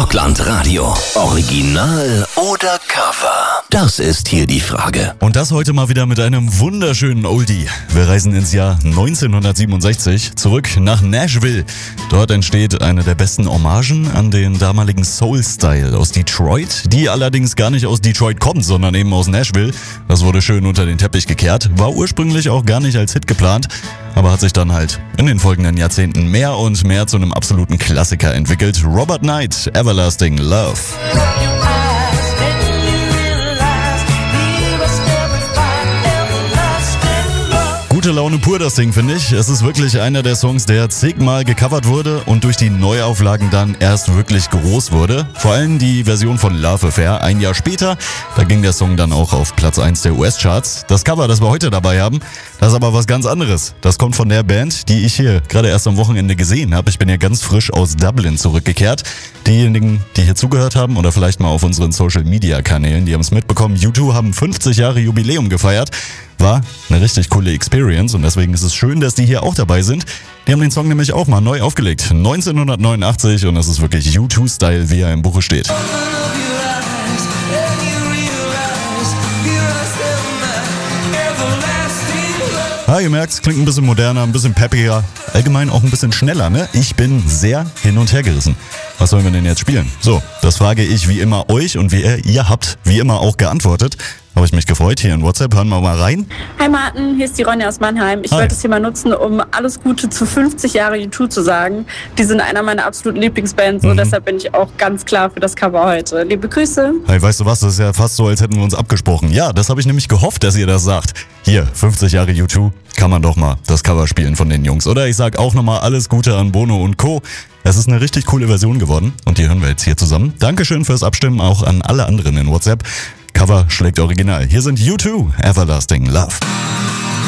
Rockland Radio. Original oder Cover? Das ist hier die Frage. Und das heute mal wieder mit einem wunderschönen Oldie. Wir reisen ins Jahr 1967 zurück nach Nashville. Dort entsteht eine der besten Hommagen an den damaligen Soul-Style aus Detroit, die allerdings gar nicht aus Detroit kommt, sondern eben aus Nashville. Das wurde schön unter den Teppich gekehrt, war ursprünglich auch gar nicht als Hit geplant, aber hat sich dann halt in den folgenden Jahrzehnten mehr und mehr zu einem absoluten Klassiker entwickelt. Robert Knight, Everlasting Love. Gute Laune pur, das Ding, finde ich. Es ist wirklich einer der Songs, der zigmal gecovert wurde und durch die Neuauflagen dann erst wirklich groß wurde. Vor allem die Version von Love Affair ein Jahr später. Da ging der Song dann auch auf Platz 1 der US-Charts. Das Cover, das wir heute dabei haben, das ist aber was ganz anderes. Das kommt von der Band, die ich hier gerade erst am Wochenende gesehen habe. Ich bin ja ganz frisch aus Dublin zurückgekehrt. Diejenigen, die hier zugehört haben oder vielleicht mal auf unseren Social-Media-Kanälen, die haben es mitbekommen. U2 haben 50 Jahre Jubiläum gefeiert. War eine richtig coole Experience und deswegen ist es schön, dass die hier auch dabei sind. Die haben den Song nämlich auch mal neu aufgelegt, 1989, und es ist wirklich U2-Style, wie er im Buche steht. Ihr merkt, es klingt ein bisschen moderner, ein bisschen peppiger, allgemein auch ein bisschen schneller, ne? Ich bin sehr hin und her gerissen. Was sollen wir denn jetzt spielen? So, das frage ich wie immer euch und ihr habt wie immer auch geantwortet. Habe ich mich gefreut. Hier in WhatsApp, hören wir mal rein. Hi Martin, hier ist die Ronja aus Mannheim. Ich wollte das hier mal nutzen, um alles Gute zu 50 Jahre U2 zu sagen. Die sind einer meiner absoluten Lieblingsbands und deshalb bin ich auch ganz klar für das Cover heute. Liebe Grüße. Hey, weißt du was, das ist ja fast so, als hätten wir uns abgesprochen. Ja, das habe ich nämlich gehofft, dass ihr das sagt. Hier, 50 Jahre U2, kann man doch mal das Cover spielen von den Jungs. Oder ich sag auch nochmal alles Gute an Bono und Co. Es ist eine richtig coole Version geworden und die hören wir jetzt hier zusammen. Dankeschön fürs Abstimmen, auch an alle anderen in WhatsApp. Cover schlägt Original. Hier sind U2, Everlasting Love.